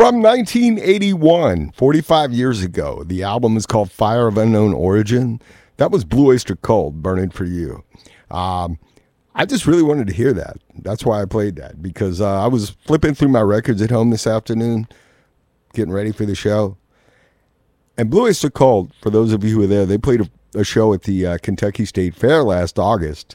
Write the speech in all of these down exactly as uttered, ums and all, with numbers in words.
From nineteen eighty-one, forty-five years ago, the album is called Fire of Unknown Origin. That was Blue Oyster Cult, Burning for You. Um, I just really wanted to hear that. That's why I played that, because uh, I was flipping through my records at home this afternoon, getting ready for the show. And Blue Oyster Cult, for those of you who were there, they played a, a show at the uh, Kentucky State Fair last August.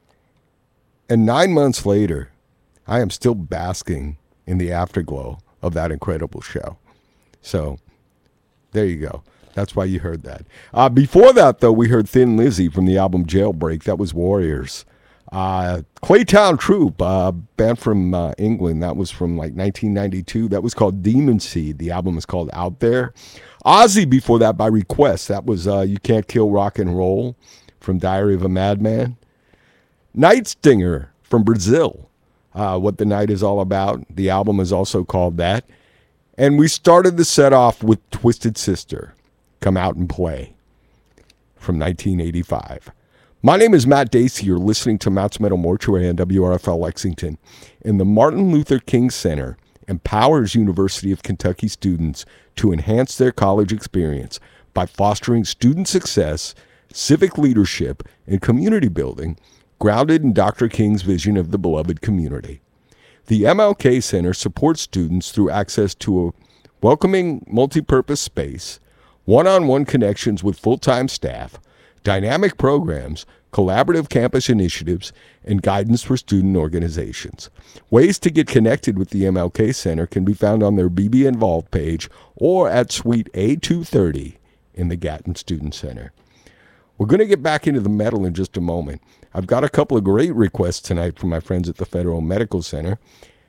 And nine months later, I am still basking in the afterglow of that incredible show. So there you go. That's why you heard that. Uh, before that, though, we heard Thin Lizzy from the album Jailbreak. That was Warriors. Uh, Claytown Troop, uh, band from uh, England. That was from like nineteen ninety-two. That was called Demon Seed. The album is called Out There. Ozzy before that by request. That was uh, You Can't Kill Rock and Roll from Diary of a Madman. Night Stinger from Brazil. Uh, What the Night is All About. The album is also called that. And we started the set off with Twisted Sister, Come Out and Play, from nineteen eighty-five. My name is Matt Dacey. You're listening to Matt's Metal Mortuary on W R F L Lexington. And the Martin Luther King Center empowers University of Kentucky students to enhance their college experience by fostering student success, civic leadership, and community building, grounded in Doctor King's vision of the beloved community. The M L K Center supports students through access to a welcoming multi-purpose space, one-on-one connections with full-time staff, dynamic programs, collaborative campus initiatives, and guidance for student organizations. Ways to get connected with the M L K Center can be found on their B B Involved page or at Suite A two thirty in the Gatton Student Center. We're going to get back into the metal in just a moment. I've got a couple of great requests tonight from my friends at the Federal Medical Center.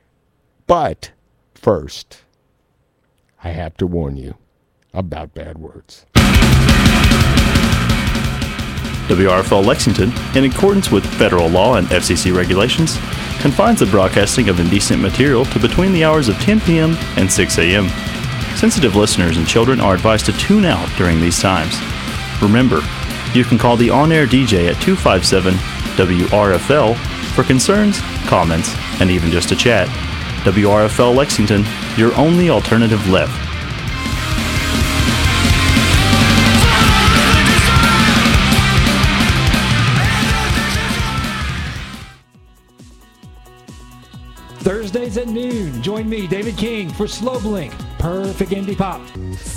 But first, I have to warn you about bad words. W R F L Lexington, in accordance with federal law and F C C regulations, confines the broadcasting of indecent material to between the hours of ten p.m. and six a.m. Sensitive listeners and children are advised to tune out during these times. Remember, you can call the on-air D J at two five seven W R F L for concerns, comments, and even just a chat. W R F L Lexington, your only alternative left. Thursdays at noon, join me, David King, for Slow Blink, perfect indie pop.